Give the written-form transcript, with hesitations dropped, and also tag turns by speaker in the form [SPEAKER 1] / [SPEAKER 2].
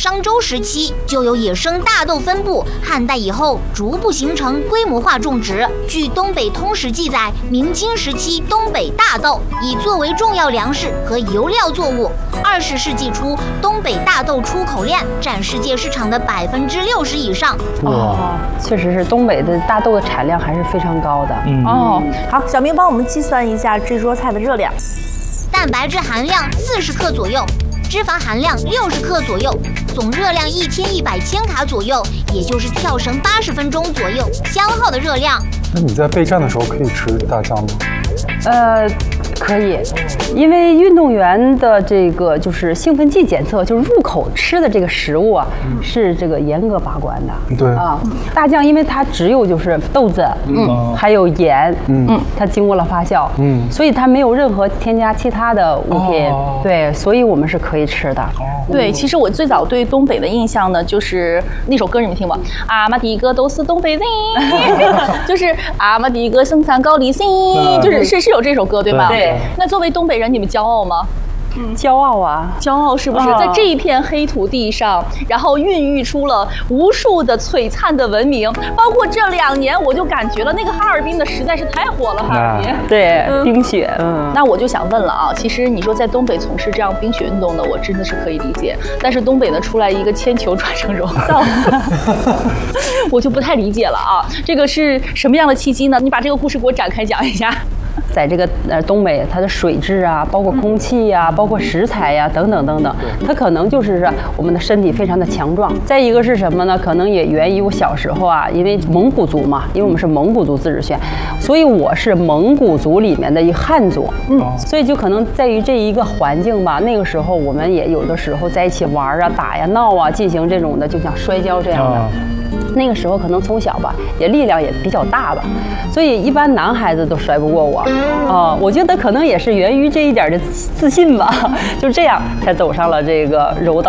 [SPEAKER 1] 商周时期就有野生大豆分布，汉代以后逐步形成规模化种植。据《东北通史》记载，明清时期东北大豆以作为重要粮食和油料作物。20世纪初，东北大豆出口量占世界市场的60%以上。
[SPEAKER 2] 哇，确实是东北的大豆的产量还是非常高的。
[SPEAKER 3] 好，小明帮我们计算一下这桌菜的热量。
[SPEAKER 1] 蛋白质含量40克左右，脂肪含量60克左右，总热量1100千卡左右，也就是跳绳80分钟左右消耗的热量。
[SPEAKER 4] 那你在备战的时候可以吃大酱吗？
[SPEAKER 2] 可以，因为运动员的这个就是兴奋剂检测，就是入口吃的这个食物啊，是这个严格把关的。
[SPEAKER 4] 对
[SPEAKER 2] 啊，大酱因为它只有就是豆子，还有盐，它经过了发酵，所以它没有任何添加其他的物品，对，所以我们是可以吃的。
[SPEAKER 3] 对，其实我最早对东北的印象呢，就是那首歌你们听过，俺们第一个都是东北人，就是俺们第一个生产高丽参，就是有这首歌对吧？
[SPEAKER 2] 对。
[SPEAKER 3] 那作为东北人，你们骄傲吗？
[SPEAKER 2] 骄傲啊！
[SPEAKER 3] 骄傲是不是在这一片黑土地上，然后孕育出了无数的璀璨的文明？包括这2年，我就感觉了那个哈尔滨的实在是太火了，哈尔滨。
[SPEAKER 2] 对，冰雪。
[SPEAKER 3] 那我就想问了啊，其实你说在东北从事这样冰雪运动的，我真的是可以理解。但是东北呢出来一个铅球转成柔道，我就不太理解了啊。这个是什么样的契机呢？你把这个故事给我展开讲一下。
[SPEAKER 2] 在这个东北，它的水质啊，包括空气呀、包括食材呀、等等等等，它可能就是我们的身体非常的强壮。再一个是什么呢？可能也源于我小时候啊，因为蒙古族嘛，因为我们是蒙古族自治县，所以我是蒙古族里面的一个汉族，所以就可能在于这一个环境吧。那个时候我们也有的时候在一起玩啊、打呀、闹啊，进行这种的，就像摔跤这样的。那个时候可能从小吧，也力量也比较大吧，所以一般男孩子都摔不过我。我觉得可能也是源于这一点的自信吧，就这样才走上了这个柔道。